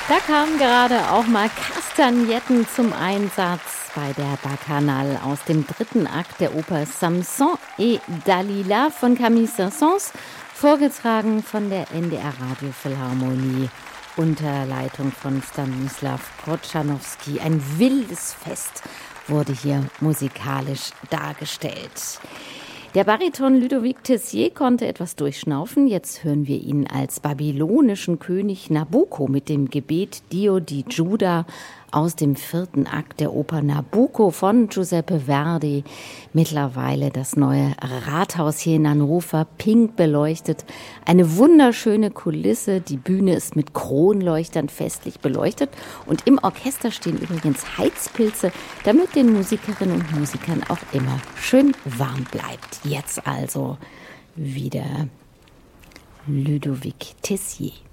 Da kamen gerade auch mal Kastagnetten zum Einsatz bei der Bacchanal aus dem dritten Akt der Oper Samson et Dalila von Camille Saint-Saëns, vorgetragen von der NDR Radiophilharmonie unter Leitung von Stanislaw Korczanowski. Ein wildes Fest wurde hier musikalisch dargestellt. Der Bariton Ludovic Tessier konnte etwas durchschnaufen. Jetzt hören wir ihn als babylonischen König Nabucco mit dem Gebet Dio di Giuda aus dem vierten Akt der Oper Nabucco von Giuseppe Verdi. Mittlerweile das neue Rathaus hier in Hannover, pink beleuchtet. Eine wunderschöne Kulisse. Die Bühne ist mit Kronleuchtern festlich beleuchtet. Und im Orchester stehen übrigens Heizpilze, damit den Musikerinnen und Musikern auch immer schön warm bleibt. Jetzt also wieder Ludovic Tessier.